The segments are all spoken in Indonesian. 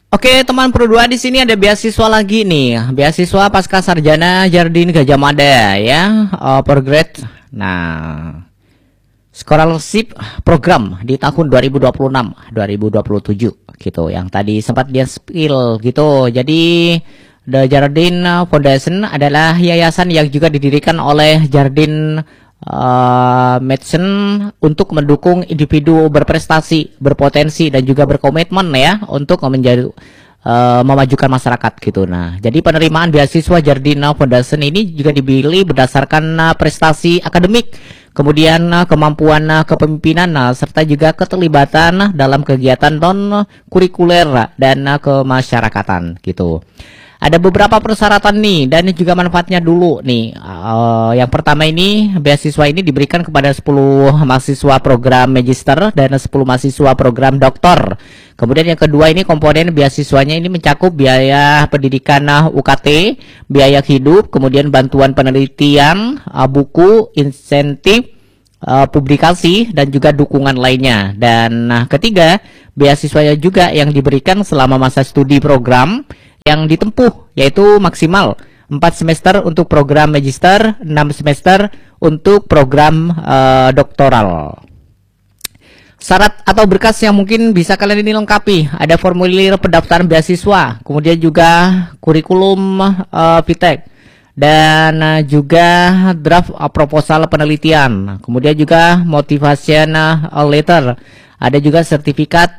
Oke, teman Pro 2 di sini ada beasiswa lagi nih. Beasiswa Pasca Sarjana Jardin Gajah Mada ya, per grade. Nah, scholarship program di tahun 2026-2027 gitu. Yang tadi sempat dia spill gitu. Jadi The Jardin Foundation adalah yayasan yang juga didirikan oleh Jardin Medicine untuk mendukung individu berprestasi, berpotensi dan juga berkomitmen ya untuk menjadi memajukan masyarakat gitu. Nah, jadi penerimaan beasiswa Jardin Foundation ini juga dipilih berdasarkan prestasi akademik, kemudian kemampuan kepemimpinan serta juga keterlibatan dalam kegiatan non kurikuler dan kemasyarakatan gitu. Ada beberapa persyaratan nih dan juga manfaatnya dulu nih. Yang pertama ini beasiswa ini diberikan kepada 10 mahasiswa program magister dan 10 mahasiswa program doktor. Kemudian yang kedua ini komponen beasiswanya ini mencakup biaya pendidikan UKT, biaya hidup, kemudian bantuan penelitian, buku, insentif, publikasi dan juga dukungan lainnya. Dan ketiga, beasiswanya juga yang diberikan selama masa studi program yang ditempuh, yaitu maksimal 4 semester untuk program magister, 6 semester untuk program doktoral. Syarat atau berkas yang mungkin bisa kalian ini lengkapi, ada formulir pendaftaran beasiswa, kemudian juga kurikulum VTEC, dan juga draft proposal penelitian, kemudian juga motivation letter, ada juga sertifikat.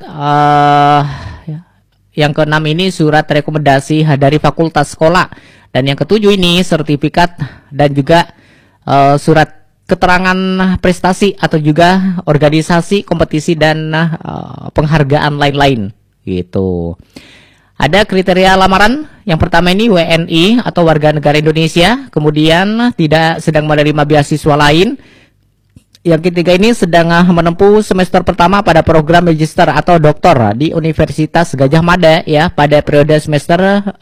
Yang keenam ini surat rekomendasi dari fakultas sekolah. Dan yang ketujuh ini sertifikat dan juga surat keterangan prestasi atau juga organisasi, kompetisi dan penghargaan lain-lain gitu. Ada kriteria lamaran. Yang pertama ini WNI atau warga negara Indonesia, kemudian tidak sedang menerima beasiswa lain. Yang ketiga ini sedang menempuh semester pertama pada program magister atau doktor di Universitas Gajah Mada ya pada periode semester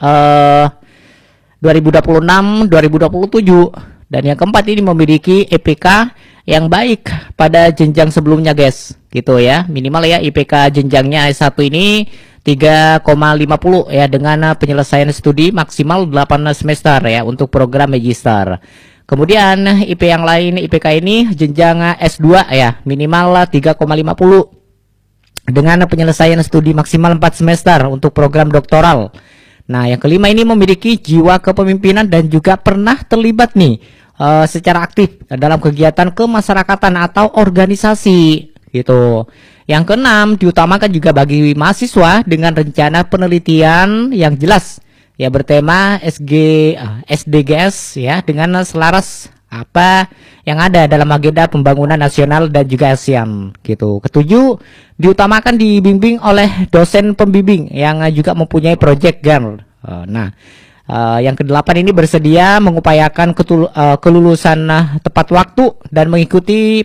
2026-2027. Dan yang keempat ini memiliki IPK yang baik pada jenjang sebelumnya guys gitu ya. Minimal ya IPK jenjangnya S1 ini 3,50 ya dengan penyelesaian studi maksimal 8 semester ya untuk program magister. Kemudian IP yang lain, IPK ini jenjang S2 ya, minimal 3,50 dengan penyelesaian studi maksimal 4 semester untuk program doktoral. Nah, yang kelima ini memiliki jiwa kepemimpinan dan juga pernah terlibat nih secara aktif dalam kegiatan kemasyarakatan atau organisasi gitu. Yang keenam diutamakan juga bagi mahasiswa dengan rencana penelitian yang jelas ya bertema SDGs ya dengan selaras apa yang ada dalam agenda pembangunan nasional dan juga ASEAN gitu. Ketujuh, diutamakan dibimbing oleh dosen pembimbing yang juga mempunyai project girl. Yang kedelapan ini bersedia mengupayakan kelulusan tepat waktu dan mengikuti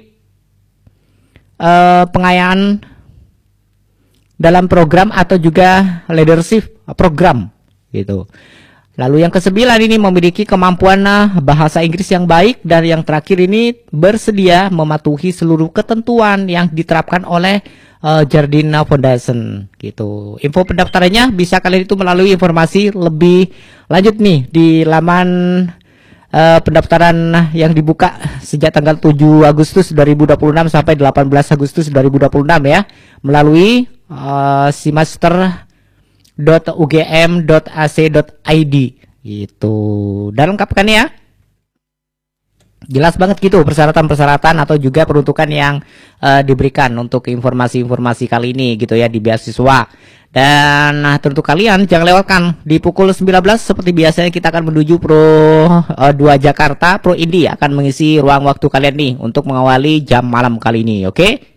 pengayaan dalam program atau juga leadership program gitu. Lalu yang kesembilan ini memiliki kemampuan bahasa Inggris yang baik, dan yang terakhir ini bersedia mematuhi seluruh ketentuan yang diterapkan oleh Jardin Foundation gitu. Info pendaftarannya bisa kalian itu melalui informasi lebih lanjut nih di laman pendaftaran yang dibuka sejak tanggal 7 Agustus 2026 sampai 18 Agustus 2026 ya melalui semester.ugm.ac.id gitu. Dan lengkapkan ya. Jelas banget gitu persyaratan-persyaratan atau juga peruntukan yang diberikan untuk informasi-informasi kali ini gitu ya di beasiswa. Dan tentu kalian jangan lewatkan di pukul 19 seperti biasanya kita akan menuju Pro 2 Jakarta. Pro Indi akan mengisi ruang waktu kalian nih untuk mengawali jam malam kali ini, oke?